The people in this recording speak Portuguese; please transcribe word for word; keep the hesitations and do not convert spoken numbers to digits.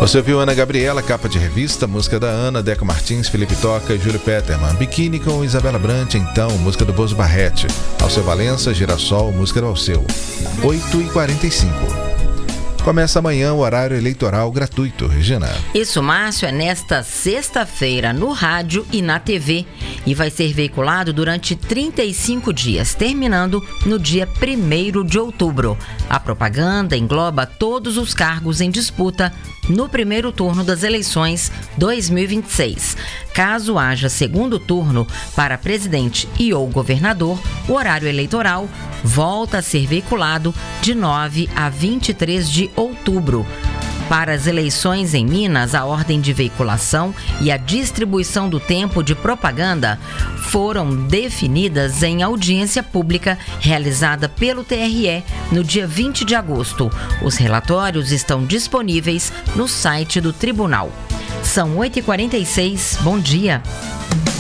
Você ouviu Ana Gabriela, capa de revista, música da Ana, Deco Martins, Felipe Toca e Júlio Peterman. Biquíni com Isabela Brant, então, música do Bozo Barrete. Alceu Valença, Girassol, música do Alceu. oito e quarenta e cinco. Começa amanhã o horário eleitoral gratuito, Regina. Isso, Márcio, é nesta sexta-feira no rádio e na T V e vai ser veiculado durante trinta e cinco dias, terminando no dia primeiro de outubro. A propaganda engloba todos os cargos em disputa no primeiro turno das eleições dois mil e vinte e seis. Caso haja segundo turno para presidente e ou governador, o horário eleitoral volta a ser veiculado de nove a vinte e três de outubro. Para as eleições em Minas, a ordem de veiculação e a distribuição do tempo de propaganda foram definidas em audiência pública realizada pelo T R E no dia vinte de agosto. Os relatórios estão disponíveis no site do tribunal. São oito e quarenta e seis. Bom dia.